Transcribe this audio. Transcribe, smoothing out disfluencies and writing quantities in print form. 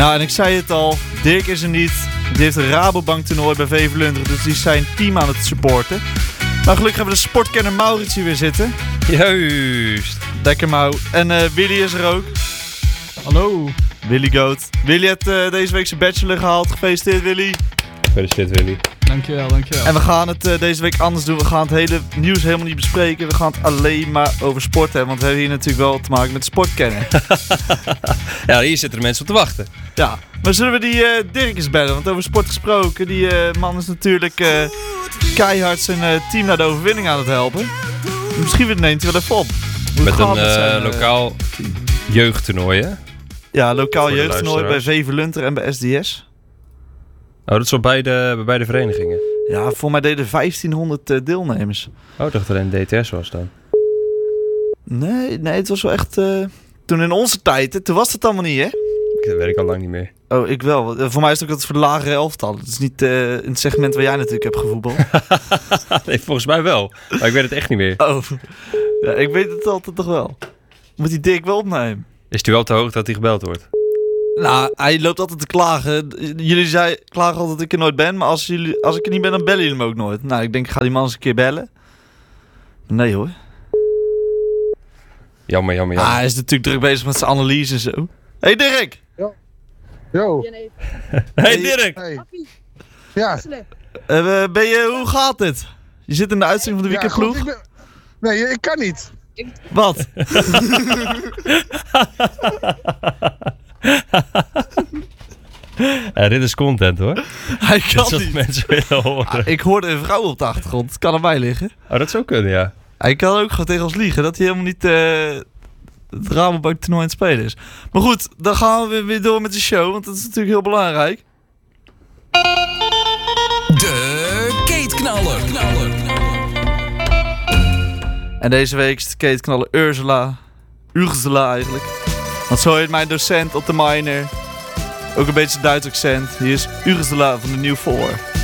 Nou, en ik zei het al, Dirk is er niet. Die heeft een Rabobank toernooi bij VV Lunteren, dus die is zijn team aan het supporten. Maar gelukkig hebben we de sportkenner Maurits hier weer zitten. Juist. Lekker Mau. En Willy is er ook. Hallo. Willy Goat. Willy heeft deze week zijn bachelor gehaald. Gefeliciteerd Willy. Gefeliciteerd Willy. Dankjewel. En we gaan het deze week anders doen. We gaan het hele nieuws helemaal niet bespreken. We gaan het alleen maar over sport hebben. Want we hebben hier natuurlijk wel te maken met de sportkenner. Ja, hier zitten de mensen op te wachten. Ja, maar zullen we die Dirk eens bellen? Want over sport gesproken, die man is natuurlijk keihard zijn team naar de overwinning aan het helpen. Misschien neemt hij wel even op. Met een lokaal jeugdtoernooi, hè? Ja, lokaal Voor de jeugdtoernooi bij luisteraars. VV Lunteren en bij SDS. Oh, dat is wel bij beide verenigingen. Ja, voor mij deden 1500 deelnemers. Oh, ik dacht dat het een DTS was dan. Nee, het was wel echt... toen in onze tijd, hè, toen was het allemaal niet, hè? Dat weet ik al lang niet meer. Oh, ik wel. Voor mij is het ook dat voor de lagere elftal. Het is niet in het segment waar jij natuurlijk hebt gevoetbald. Nee, volgens mij wel. Maar ik weet het echt niet meer. Oh, ja, ik weet het altijd toch wel. Moet die Dirk wel opnemen? Is hij wel te hoog dat hij gebeld wordt? Nou, hij loopt altijd te klagen. Jullie klagen altijd dat ik er nooit ben, maar als ik er niet ben, dan bellen jullie hem ook nooit. Nou, ik denk, ik ga die man eens een keer bellen. Nee hoor. Jammer. Ah, hij is natuurlijk druk bezig met zijn analyse en zo. Hey Dirk! Yo. Hey Dirk! Hey. Ja. Hoe gaat het? Je zit in de uitzending van de weekendploeg. goed, Nee, ik kan niet. Wat? Ja, dit is content hoor. Hij Dit is kan wat niet. mensen willen horen. Ah, ik hoorde een vrouw op de achtergrond. Het kan aan mij liggen. Oh, dat zou kunnen, ja. Hij kan ook gewoon tegen ons liegen dat hij helemaal niet het Rabobank toernooi aan het spelen is. Maar goed, dan gaan we weer door met de show, want dat is natuurlijk heel belangrijk. De Keetknaller. En deze week is de keetknaller Ursula eigenlijk. Want zo heet mijn docent op de minor. Ook een beetje Duits accent. Hier is Ursula van de New 4.